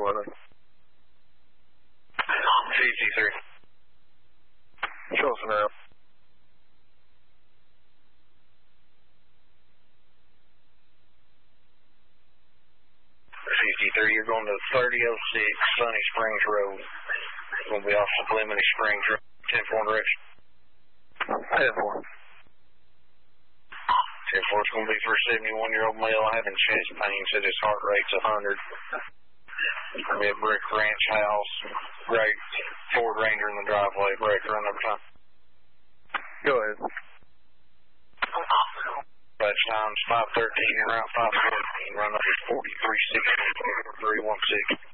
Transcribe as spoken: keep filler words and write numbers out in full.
eleven. fifty-three. Show us now. fifty-three, you're going to thirty oh six Sunny Springs Road. You're going to be off Subliminal Springs Road, ten four direction. ten four. ten four is going to be for a seventy-one-year-old male having chest pain, said his heart rate's one hundred. It's going to be a brick ranch house, great Ford Ranger in the driveway, breaker run over time. Go ahead. Batch times five thirteen and route five fourteen, run over forty-three sixty, three one six.